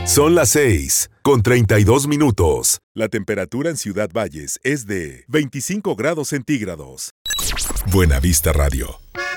Son las 6:32. La temperatura en Ciudad Valles es de 25 grados centígrados. Buena Vista Radio.